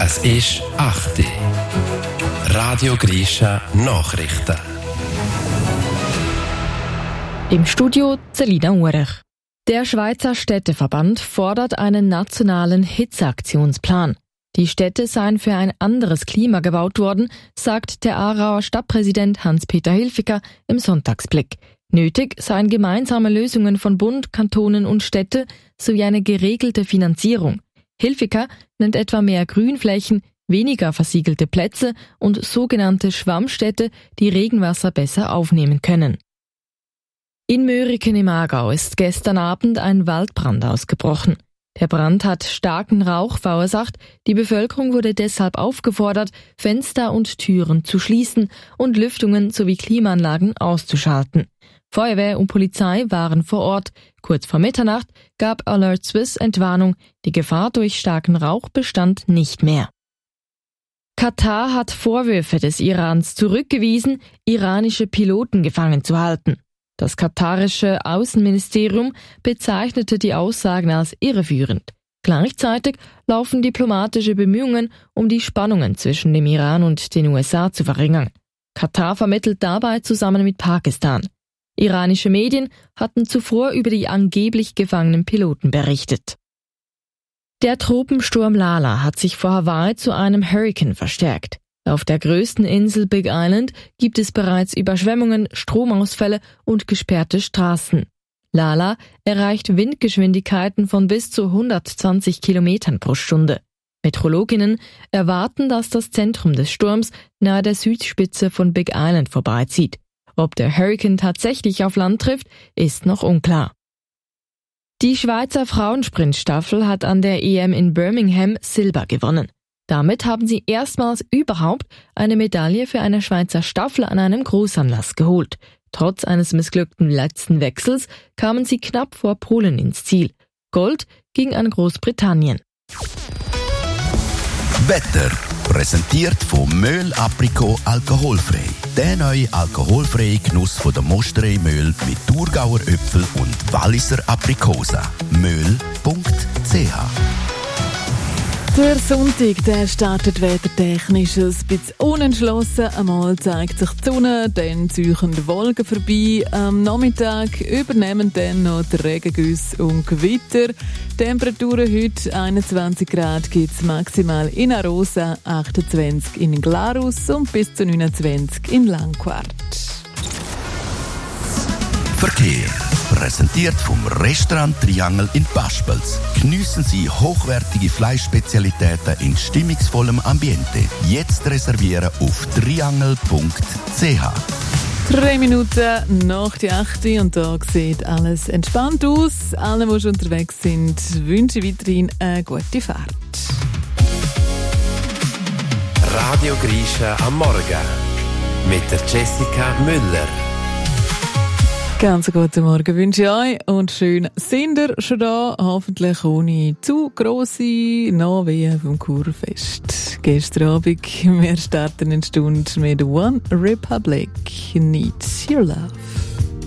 Es ist 8 Uhr. Radio Grisha Nachrichten. Im Studio Selina Urech. Der Schweizer Städteverband fordert einen nationalen Hitzeaktionsplan. Die Städte seien für ein anderes Klima gebaut worden, sagt der Aarauer Stadtpräsident Hans-Peter Hilfiger im Sonntagsblick. Nötig seien gemeinsame Lösungen von Bund, Kantonen und Städte sowie eine geregelte Finanzierung. Hilfiger nennt etwa mehr Grünflächen, weniger versiegelte Plätze und sogenannte Schwammstädte, die Regenwasser besser aufnehmen können. In Möhriken im Aargau ist gestern Abend ein Waldbrand ausgebrochen. Der Brand hat starken Rauch verursacht. Die Bevölkerung wurde deshalb aufgefordert, Fenster und Türen zu schließen und Lüftungen sowie Klimaanlagen auszuschalten. Feuerwehr und Polizei waren vor Ort. Kurz vor Mitternacht gab Alert Swiss Entwarnung. Die Gefahr durch starken Rauch bestand nicht mehr. Katar hat Vorwürfe des Irans zurückgewiesen, iranische Piloten gefangen zu halten. Das katarische Außenministerium bezeichnete die Aussagen als irreführend. Gleichzeitig laufen diplomatische Bemühungen, um die Spannungen zwischen dem Iran und den USA zu verringern. Katar vermittelt dabei zusammen mit Pakistan. Iranische Medien hatten zuvor über die angeblich gefangenen Piloten berichtet. Der Tropensturm Lala hat sich vor Hawaii zu einem Hurrikan verstärkt. Auf der größten Insel Big Island gibt es bereits Überschwemmungen, Stromausfälle und gesperrte Straßen. Lala erreicht Windgeschwindigkeiten von bis zu 120 Kilometern pro Stunde. Meteorologinnen erwarten, dass das Zentrum des Sturms nahe der Südspitze von Big Island vorbeizieht. Ob der Hurrikan tatsächlich auf Land trifft, ist noch unklar. Die Schweizer Frauensprintstaffel hat an der EM in Birmingham Silber gewonnen. Damit haben sie erstmals überhaupt eine Medaille für eine Schweizer Staffel an einem Großanlass geholt. Trotz eines missglückten letzten Wechsels kamen sie knapp vor Polen ins Ziel. Gold ging an Großbritannien. Wetter präsentiert von Möhl Aprikot alkoholfrei. Der neue alkoholfreie Genuss von der Mosterei Möhl mit Thurgauer Äpfel und Walliser Aprikosa. Möhl.ch. Der Sonntag, der startet wettertechnisch ein bisschen unentschlossen. Einmal zeigt sich die Sonne, dann ziehen die Wolken vorbei. Am Nachmittag übernehmen dann noch die Regengüsse und Gewitter. Temperaturen heute 21 Grad gibt es maximal in Arosa, 28 in Glarus und bis zu 29 in Langquart. Verkehr. Präsentiert vom Restaurant Triangel in Paspels. Geniessen Sie hochwertige Fleischspezialitäten in stimmungsvollem Ambiente. Jetzt reservieren auf triangel.ch. 3 Minuten nach die 8 und da sieht alles entspannt aus. Allen, die schon unterwegs sind, wünsche ich weiterhin eine gute Fahrt. Radio Grisha am Morgen mit der Jessica Müller. Ganz guten Morgen wünsche ich euch und schön sind ihr schon da, hoffentlich ohne zu grosse Nachwehen vom Kurfest. Gestern Abend, wir starten eine Stunde mit One Republic, Need Your Love.